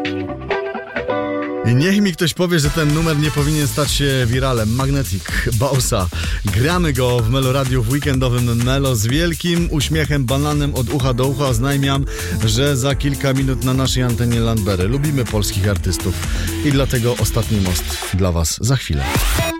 I niech mi ktoś powie, że ten numer nie powinien stać się wiralem. Magnetic, Bausa. Gramy go w Meloradiu w weekendowym Melo z wielkim uśmiechem, bananem od ucha do ucha. Oznajmiam, że za kilka minut na naszej antenie Landbery. Lubimy polskich artystów i dlatego Ostatni most dla was za chwilę.